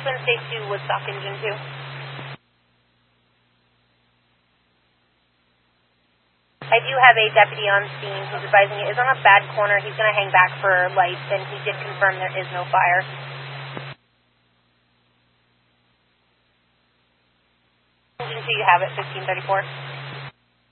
Twin State 2, Woodstock Engine 2. I do have a deputy on scene who's advising it is on a bad corner. He's going to hang back for lights, and he did confirm there is no fire. Engine 2, you have it, 1534.